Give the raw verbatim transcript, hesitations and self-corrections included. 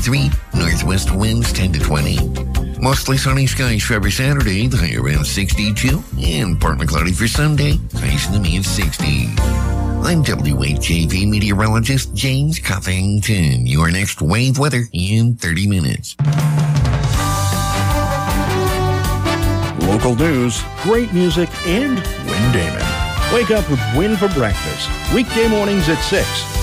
three. Northwest winds ten to twenty. Mostly sunny skies for every Saturday, the high around sixty-two. And partly cloudy for Sunday, highs in the mid sixties. I'm W H A V meteorologist James Covington. Your next wave weather in thirty minutes. Local news, great music, and Win Damon. Wake up with Win for breakfast. Weekday mornings at six